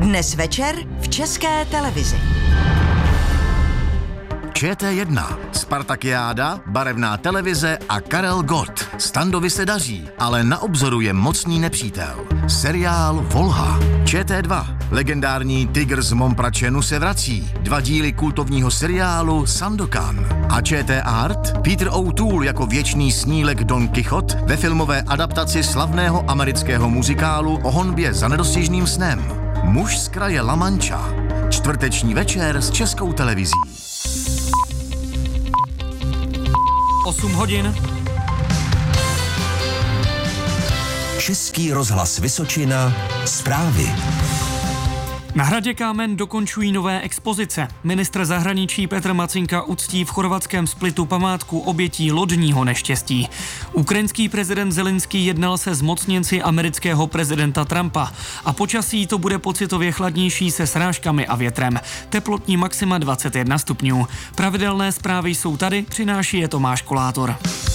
Dnes večer v České televizi. ČT1, Spartakiáda, barevná televize a Karel Gott. Standovi se daří, ale na obzoru je mocný nepřítel. Seriál Volha. ČT2, legendární tygr z Mompračenu se vrací. 2 díly kultovního seriálu Sandokan. A ČT Art, Peter O'Toole jako věčný snílek Don Quixote ve filmové adaptaci slavného amerického muzikálu o honbě za nedostižným snem. Muž z kraje La Mancha. Čtvrteční večer s Českou televizí. 8 hodin. Český rozhlas Vysočina, zprávy. Na hradě Kámen dokončují nové expozice. Ministr zahraničí Petr Macinka uctí v chorvatském Splitu památku obětí lodního neštěstí. Ukrajinský prezident Zelenský jednal se zmocněnci amerického prezidenta Trumpa. A počasí to bude pocitově chladnější se srážkami a větrem. Teplotní maxima 21 stupňů. Pravidelné zprávy jsou tady, přináší je Tomáš Kolátor.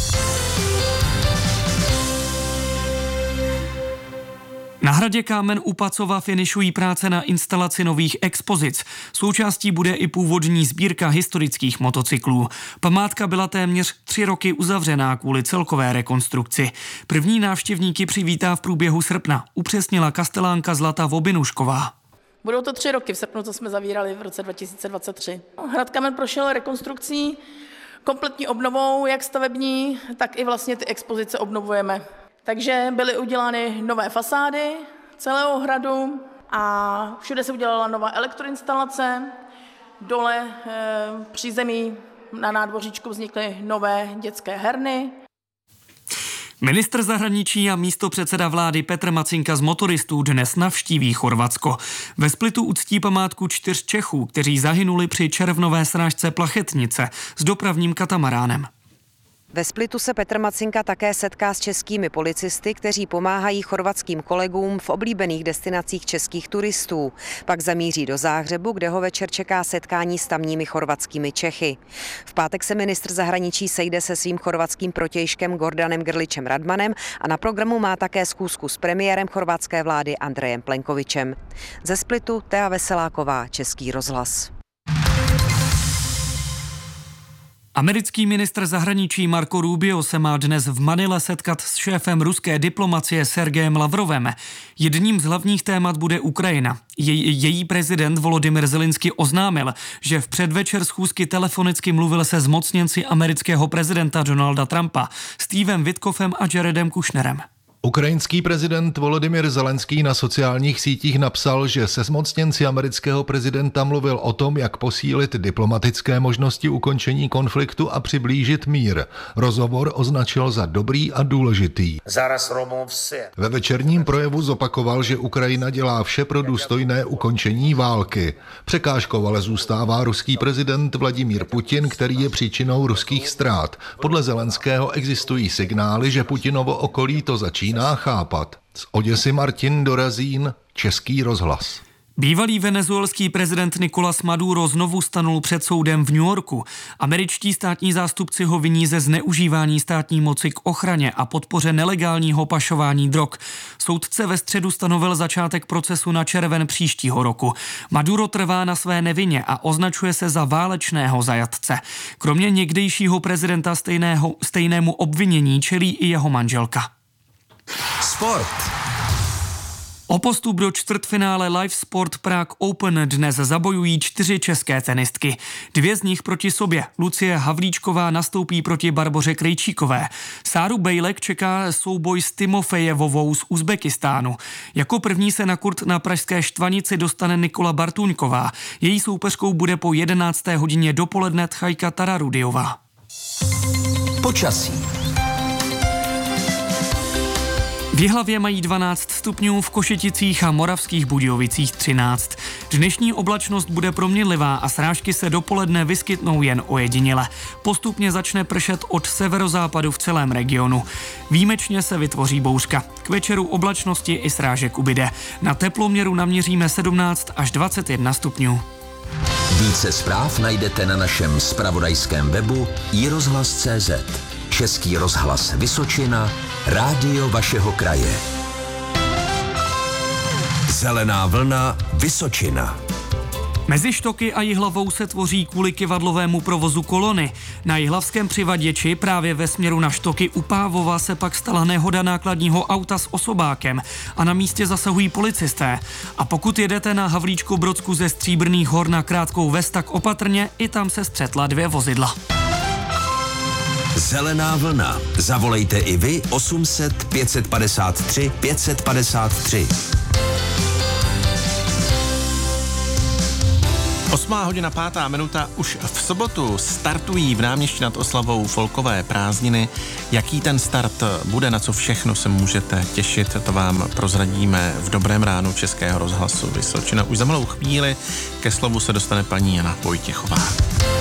Na hradě Kámen u Pacova finišují práce na instalaci nových expozic. Součástí bude i původní sbírka historických motocyklů. Památka byla téměř 3 roky uzavřená kvůli celkové rekonstrukci. První návštěvníky přivítá v průběhu srpna, upřesnila kastelánka Zlata Vobinušková. Budou to 3 roky v srpnu, co jsme zavírali v roce 2023. Hrad Kámen prošel rekonstrukcí, kompletní obnovou, jak stavební, tak i vlastně ty expozice obnovujeme. Takže byly udělány nové fasády celého hradu a všude se udělala nová elektroinstalace. Dole při zemi na nádvoříčku vznikly nové dětské herny. Ministr zahraničí a místopředseda vlády Petr Macinka z motoristů dnes navštíví Chorvatsko. Ve Splitu uctí památku 4 Čechů, kteří zahynuli při červnové srážce Plachetnice s dopravním katamaránem. Ve Splitu se Petr Macinka také setká s českými policisty, kteří pomáhají chorvatským kolegům v oblíbených destinacích českých turistů. Pak zamíří do Záhřebu, kde ho večer čeká setkání s tamními chorvatskými Čechy. V pátek se ministr zahraničí sejde se svým chorvatským protějškem Gordanem Grličem Radmanem a na programu má také schůzku s premiérem chorvatské vlády Andrejem Plenkovičem. Ze Splitu Tea Veseláková, Český rozhlas. Americký ministr zahraničí Marco Rubio se má dnes v Manile setkat s šéfem ruské diplomacie Sergejem Lavrovem. Jedním z hlavních témat bude Ukrajina. Její prezident Volodymyr Zelensky oznámil, že v předvečer schůzky telefonicky mluvil se zmocněnci amerického prezidenta Donalda Trumpa, Stevem Witkoffem a Jaredem Kushnerem. Ukrajinský prezident Volodymyr Zelenský na sociálních sítích napsal, že se zmocněnci amerického prezidenta mluvil o tom, jak posílit diplomatické možnosti ukončení konfliktu a přiblížit mír. Rozhovor označil za dobrý a důležitý. Ve večerním projevu zopakoval, že Ukrajina dělá vše pro důstojné ukončení války. Překážkou ale zůstává ruský prezident Vladimír Putin, který je příčinou ruských ztrát. Podle Zelenského existují signály, že Putinovo okolí to začíná chápat. Z Oděsy Martin Dorazín, Český rozhlas. Bývalý venezuelský prezident Nicolás Maduro znovu stanul před soudem v New Yorku. Američtí státní zástupci ho viní ze zneužívání státní moci k ochraně a podpoře nelegálního pašování drog. Soudce ve středu stanovil začátek procesu na červen příštího roku. Maduro trvá na své nevině a označuje se za válečného zajatce. Kromě někdejšího prezidenta stejnému obvinění čelí i jeho manželka. Sport. O postup do čtvrtfinále Live Sport Prague Open dnes zabojují 4 české tenistky. 2 z nich proti sobě. Lucie Havlíčková nastoupí proti Barboře Krejčíkové. Sáru Bejlek čeká souboj s Timofejevovou z Uzbekistánu. Jako první se na kurt na pražské Štvanici dostane Nikola Bartuňková. Její soupeřkou bude po 11. hodině dopoledne Tchajka Tararudiová. Počasí. V Jihlavě mají 12 stupňů, v Košeticích a Moravských Budějovicích 13. Dnešní oblačnost bude proměnlivá a srážky se dopoledne vyskytnou jen ojediněle. Postupně začne pršet od severozápadu v celém regionu. Výjimečně se vytvoří bouřka. K večeru oblačnosti i srážek ubyde. Na teploměru naměříme 17 až 21 stupňů. Více zpráv najdete na našem zpravodajském webu iRozhlas.cz. Český rozhlas Vysočina, rádio vašeho kraje. Zelená vlna Vysočina. Mezi Štoky a Jihlavou se tvoří kvůli kyvadlovému provozu kolony. Na jihlavském přivaděči právě ve směru na Štoky u Pávova se pak stala nehoda nákladního auta s osobákem a na místě zasahují policisté. A pokud jedete na Havlíčko-Brodsku ze Stříbrných hor na Krátkou Ves, tak opatrně, i tam se střetla 2 vozidla. Zelená vlna. Zavolejte i vy 800 553 553. 8:05. Už v sobotu startují v Náměstí nad Oslavou folkové prázdniny. Jaký ten start bude, na co všechno se můžete těšit, to vám prozradíme v Dobrém ránu Českého rozhlasu Vysočina. Už za malou chvíli ke slovu se dostane paní Jana Vojtěchová.